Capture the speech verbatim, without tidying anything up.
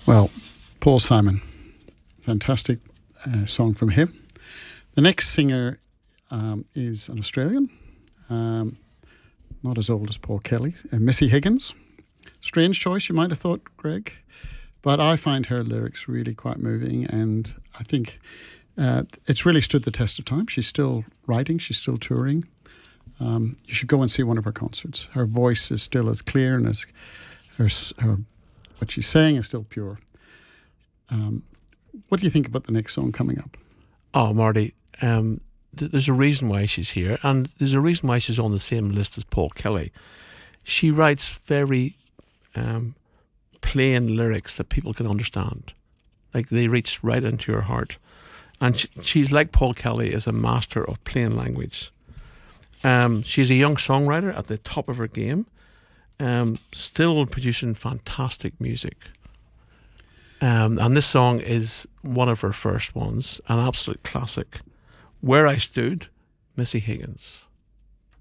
Well, Paul Simon, fantastic uh, song from him. The next singer um, is an Australian, um, not as old as Paul Kelly, uh, Missy Higgins. Strange choice, you might have thought, Greg, but I find her lyrics really quite moving, and I think uh, it's really stood the test of time. She's still writing, she's still touring. Um, you should go and see one of her concerts. Her voice is still as clear, and as her, her what she's saying is still pure. Um, what do you think about the next song coming up? Oh, Marty, um, th- there's a reason why she's here, and there's a reason why she's on the same list as Paul Kelly. She writes very um, plain lyrics that people can understand. Like, they reach right into your heart. And she, she's like Paul Kelly, is a master of plain language. Um, she's a young songwriter at the top of her game, um, still producing fantastic music. Um, and this song is one of her first ones, an absolute classic. Where I Stood, Missy Higgins.